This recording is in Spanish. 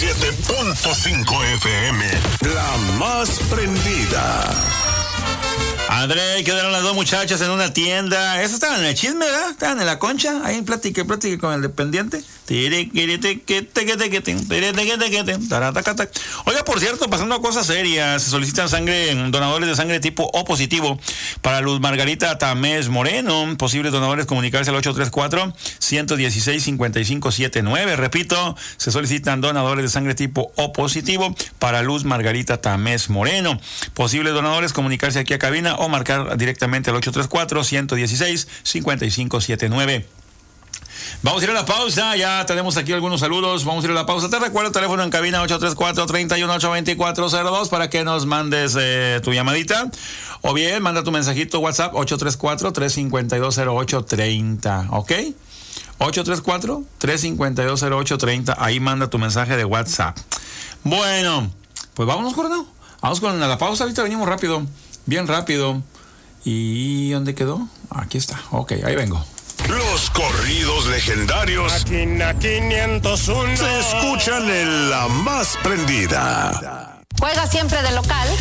97.5 FM. La más prendida. André, quedaron las dos muchachas en una tienda. Esas estaban en el chisme, ¿verdad? Estaban en la concha. Ahí plática con el dependiente. Oiga, por cierto, pasando a cosas serias, se solicitan donadores de sangre tipo O positivo para Luz Margarita Tamés Moreno. Posibles donadores comunicarse al 834-116-5579. Repito, se solicitan donadores de sangre tipo O positivo para Luz Margarita Tamés Moreno. Posibles donadores comunicarse aquí a cabina o marcar directamente al 834-116-5579. Vamos a ir a la pausa, ya tenemos aquí algunos saludos, vamos a ir a la pausa. Te recuerdo el teléfono en cabina 834-318-2402 para que nos mandes tu llamadita, o bien manda tu mensajito WhatsApp 834-352-0830, ¿ok? 834-352-0830, ahí manda tu mensaje de WhatsApp. Bueno, pues vámonos, Coronel, vamos con la pausa, ahorita venimos rápido, bien rápido. ¿Y dónde quedó? Aquí está, ok, ahí vengo. Los corridos legendarios Máquina 501 se escuchan en La Más Prendida. Juega siempre de local